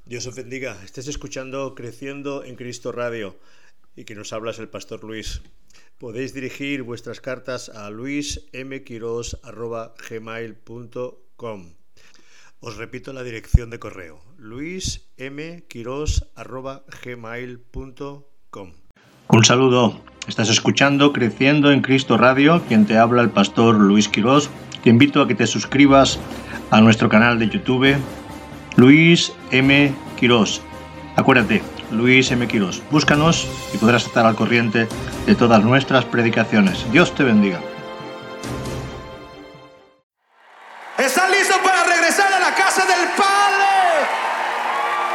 Dios os bendiga. Estés escuchando Creciendo en Cristo Radio y que nos habla es el Pastor Luis. Podéis dirigir vuestras cartas a luismquiros@gmail.com. Os repito la dirección de correo: luismquiros@gmail.com. Un saludo. Estás escuchando Creciendo en Cristo Radio, quien te habla el Pastor Luis Quirós. Te invito a que te suscribas a nuestro canal de YouTube, Luis M. Quirós. Acuérdate, Luis M. Quirós. Búscanos y podrás estar al corriente de todas nuestras predicaciones. Dios te bendiga.